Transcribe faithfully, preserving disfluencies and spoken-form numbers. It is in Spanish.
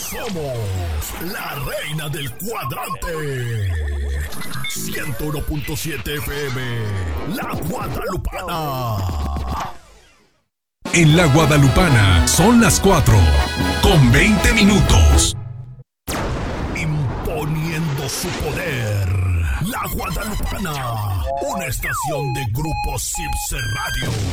Somos la reina del cuadrante. ciento uno punto siete F M, La Guadalupana. En La Guadalupana son las cuatro, con veinte minutos. Imponiendo su poder, La Guadalupana, una estación de Grupo Sipse Radio.